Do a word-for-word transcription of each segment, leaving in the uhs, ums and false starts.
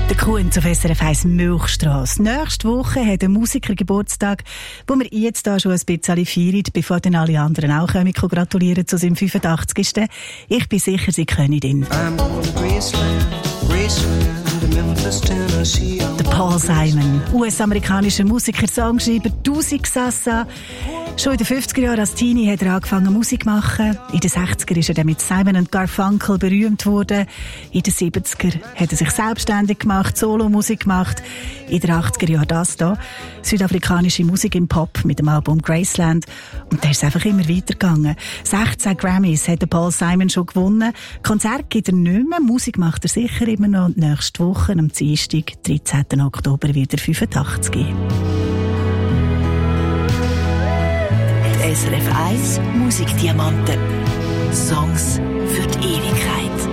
Der Kunz auf S R F eins Milchstrasse. Nächste Woche hat ein Musiker Geburtstag, wo wir jetzt da schon ein bisschen feiern, bevor dann alle anderen auch kommen. Ich gratuliere zu seinem fünfundachtzigsten Ich bin sicher, Sie können ihn. Der Paul Simon, U S-amerikanischer Musiker, Songschreiber, Tausend-Sassa. Schon in den fünfziger Jahren als Teenie hat er angefangen Musik zu machen. In den sechziger ist er dann mit Simon und Garfunkel berühmt worden. In den siebziger hat er sich selbstständig gemacht, Solomusik gemacht. In den achtziger Jahren das hier, südafrikanische Musik im Pop mit dem Album Graceland. Und da ist es einfach immer weitergegangen. sechzehn Grammys hat der Paul Simon schon gewonnen. Konzert gibt er nicht mehr, Musik macht er sicher immer noch. Und nächste Woche, am Dienstag, dreizehnten Oktober, wird er fünfundachtzig. S R F eins Musikdiamanten. Songs für die Ewigkeit.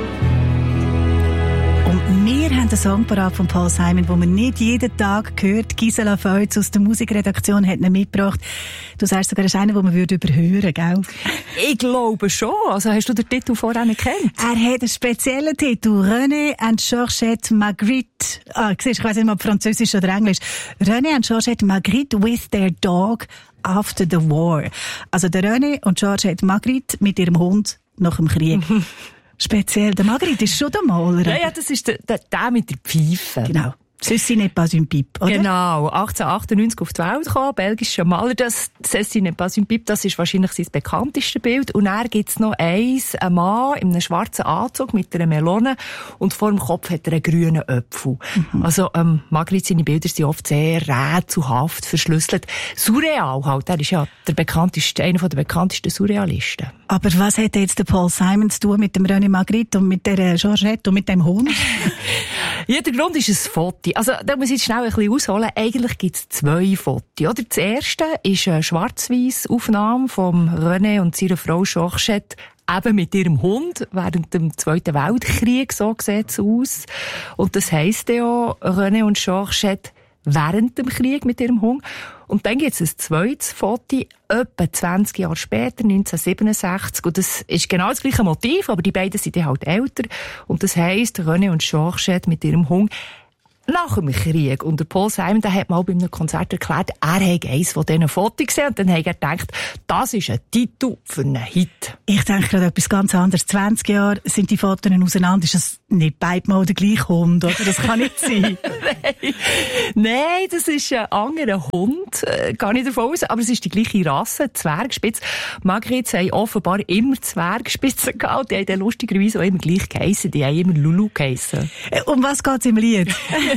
Und wir haben einen Song parat von Paul Simon, den man nicht jeden Tag hört. Gisela Feutz aus der Musikredaktion hat ihn mitgebracht. Du sagst sogar, das ist einer, den man überhören würde, gell? Ich glaube schon. Also hast du den Titel vorher nicht gekannt? Er hat einen speziellen Titel. René and Georgette Magritte. Ah, siehst, ich weiss nicht, ob Französisch oder Englisch. René and Georgette Magritte with their dog after the war. Also der René und Georgette Magritte mit ihrem Hund nach dem Krieg. Speziell. Der Magritte ist schon der Maler. Ja, ja, das ist der, der, der mit der Pfeife. Genau. Ceci n'est pas une pipe, oder? Genau. achtzehnhundertachtundneunzig auf die Welt gekommen, belgischer Maler. Das Ceci n'est pas une pipe, das ist wahrscheinlich sein bekanntestes Bild. Und dann gibt's noch eins, ein Mann in einem schwarzen Anzug mit einer Melone und vor dem Kopf hat er einen grünen Apfel. Mhm. Also, ähm, Magritte, seine Bilder sind oft sehr rätselhaft verschlüsselt. Surreal halt, er ist ja der bekannteste, einer der bekanntesten Surrealisten. Aber was hat jetzt der Paul Simon zu tun mit dem René Magritte und mit der Georgette und mit dem Hund? Ja, der Grund ist ein Foto. Also, da muss ich jetzt schnell ein bisschen ausholen. Eigentlich gibt es zwei Fotos, oder? Das erste ist eine schwarz-weiss Aufnahme von René und seiner Frau Georgette, eben mit ihrem Hund, während dem Zweiten Weltkrieg, so sieht es aus. Und das heisst ja auch, René und Georgette während dem Krieg mit ihrem Hund. Und dann gibt es ein zweites Foto, etwa zwanzig Jahre später, neunzehnhundertsiebenundsechzig. Und das ist genau das gleiche Motiv, aber die beiden sind halt älter. Und das heisst, René und Georgette mit ihrem Hund nach dem Krieg. Und der Paul Simon, der hat mal bei einem Konzert erklärt, er hätte eins von diesen Fotos gesehen und dann hat er gedacht, das ist ein Titel für einen Hit. Ich denke gerade etwas ganz anderes. zwanzig Jahre sind die Fotos auseinander. Ist das nicht beide mal der gleiche Hund, oder? Das kann nicht sein. Nein. Nein, das ist ein anderer Hund. Äh, gar nicht davon aus. Aber es ist die gleiche Rasse, Zwergspitz. Magritte haben offenbar immer Zwergspitzen gehabt. Die haben dann lustigerweise auch immer gleich geheissen. Die haben immer Lulu geheissen. Um was geht's im Lied?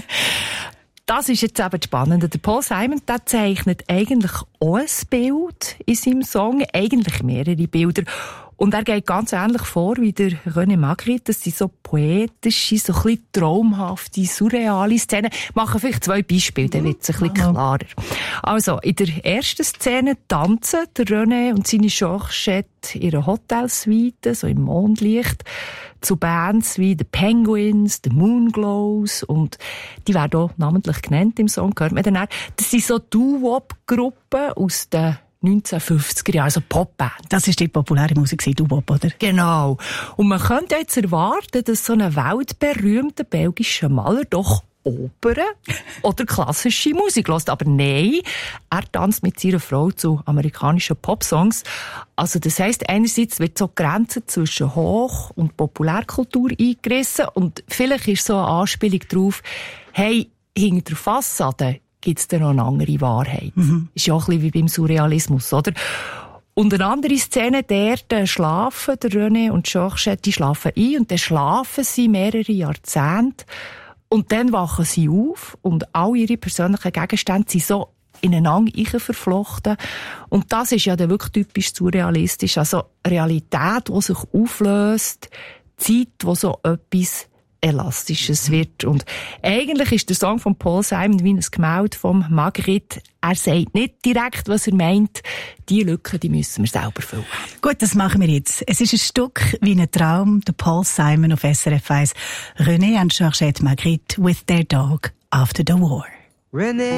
Das ist jetzt eben spannend. Der Paul Simon, der zeichnet eigentlich auch ein Bild in seinem Song, eigentlich mehrere Bilder. Und er geht ganz ähnlich vor wie der René Magritte. Das sind so poetische, so ein bisschen traumhafte, surreale Szenen. Machen vielleicht zwei Beispiele, dann wird es ein bisschen klarer. Also, in der ersten Szene tanzen der René und seine Georgette in einer Hotelsuite, so im Mondlicht, zu Bands wie The Penguins, The Moonglows, und die werden auch namentlich genannt im Song, hört man dann auch. Das sind so Doo-Wop-Gruppen aus den neunzehnhundertfünfziger Jahre, also Popband. Das ist die populäre Musik, Doo-Wop, oder? Genau. Und man könnte jetzt erwarten, dass so ein weltberühmter belgischer Maler doch Opern oder klassische Musik hört. Aber nein, er tanzt mit seiner Frau zu amerikanischen Popsongs. Also das heisst, einerseits wird so die Grenze zwischen Hoch- und Populärkultur eingerissen und vielleicht ist so eine Anspielung drauf, hey, hinter der Fassade gibt es da noch eine andere Wahrheit. Mhm. Ist ja auch ein bisschen wie beim Surrealismus, oder? Und eine andere Szene, der schlafen, der René und Georgette, die schlafen ein und dann schlafen sie mehrere Jahrzehnte. Und dann wachen sie auf und all ihre persönlichen Gegenstände sind so ineinander verflochten. Und das ist ja dann wirklich typisch surrealistisch. Also Realität, die sich auflöst, Zeit, wo so etwas Elastisches wird. Und eigentlich ist der Song von Paul Simon wie ein Gemälde von Magritte. Er sagt nicht direkt, was er meint. Die Lücken, die müssen wir selber füllen. Gut, das machen wir jetzt. Es ist ein Stück wie ein Traum, der Paul Simon auf S R F eins. René and Georgette Magritte with their dog after the war. René